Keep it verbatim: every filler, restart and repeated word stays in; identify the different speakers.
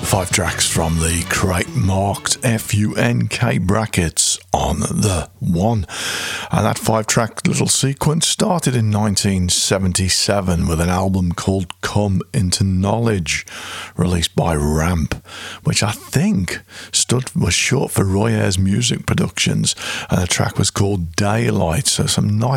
Speaker 1: Five tracks from the crate marked F U N K brackets on the one. And that five track little sequence started in nineteen seventy-seven with an album called Come Into Knowledge, released by Ramp, which I think stood was short for Roy Ayers Music Productions, and the track was called Daylight. So some nice